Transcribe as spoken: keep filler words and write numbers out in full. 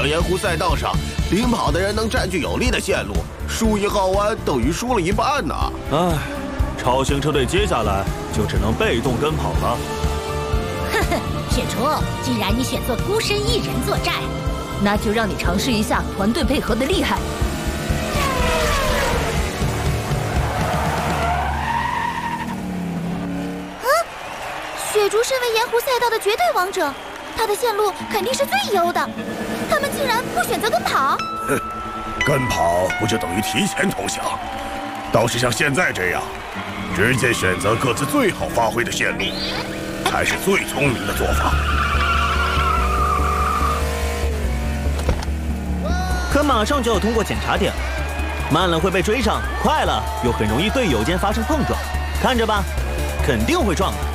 这盐湖赛道上，领跑的人能占据有利的线路，输一号弯等于输了一半呢。 唉，超星车队接下来就只能被动跟跑了。 哼哼，雪竹，既然你选择孤身一人作战， 那就让你尝试一下团队配合的厉害。 啊，雪竹身为盐湖赛道的绝对王者，他的线路肯定是最优的，他们竟然不选择跟跑。 哼，跟跑不就等于提前投降？倒是像现在这样，直接选择各自最好发挥的线路，才是最聪明的做法。 可马上就要通过检查点了，慢了会被追上，快了又很容易队友间发生碰撞，看着吧，肯定会撞的。